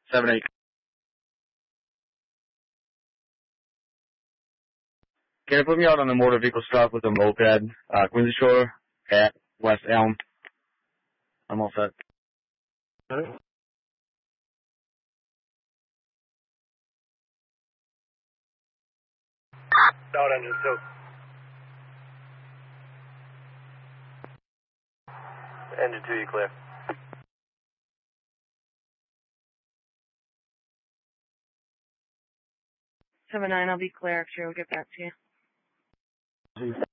7-8. Can you put me out on the motor vehicle stop with a moped, Quincy Shore at West Elm? I'm all set. Alright. Out engine 2. Engine 2, you clear. 7-9, I'll be clear. Actually, I'll get back to you.